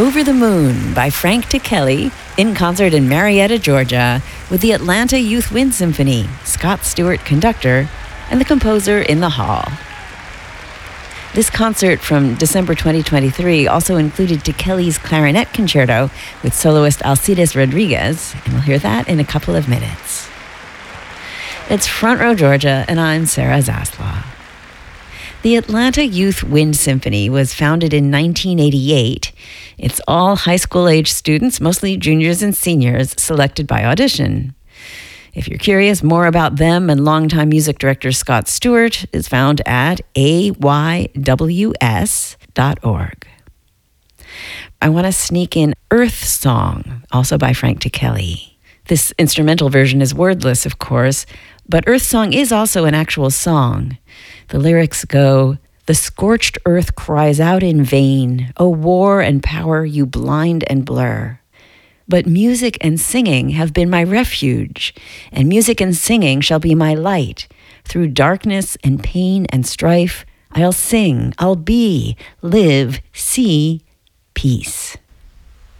Over the Moon by Frank Ticheli in concert in Marietta, Georgia, with the Atlanta Youth Wind Symphony, Scott Stewart conductor, and the composer in the hall. This concert from December 2023 also included Ticheli's clarinet concerto with soloist Alcides Rodriguez, and we'll hear that in a couple of minutes. It's Front Row Georgia, and I'm Sarah Zaslaw. The Atlanta Youth Wind Symphony was founded in 1988. It's all high school-age students, mostly juniors and seniors, selected by audition. If you're curious, more about them and longtime music director Scott Stewart is found at ayws.org. I want to sneak in Earth Song, also by Frank Ticheli. This instrumental version is wordless, of course, but Earth Song is also an actual song. The lyrics go, "The scorched earth cries out in vain, O war and power you blind and blur. But music and singing have been my refuge, and music and singing shall be my light. Through darkness and pain and strife, I'll sing, I'll be, live, see, peace."